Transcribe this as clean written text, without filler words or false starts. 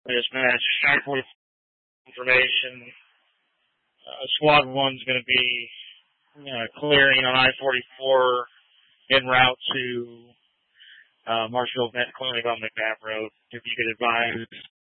Dispatch, Sharpwood information. Squad 1's going to be clearing on I-44 en route to Marshall Clinic on McNabb Road. If you could advise